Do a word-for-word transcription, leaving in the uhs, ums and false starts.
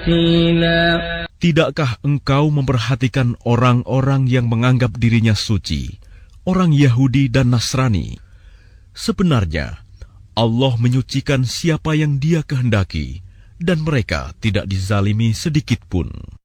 وسيلا. Tidakkah engkau memperhatikan orang-orang yang menganggap dirinya suci, orang Yahudi dan Nasrani? Sebenarnya, Allah menyucikan siapa yang Dia kehendaki, dan mereka tidak dizalimi sedikit pun.